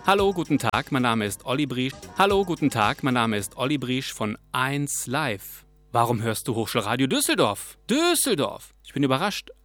Hallo, guten Tag, mein Name ist Olli Briesch. Hallo, guten Tag, mein Name ist Olli Briesch von 1 Live. Warum hörst du Hochschulradio Düsseldorf? Düsseldorf! Ich bin überrascht.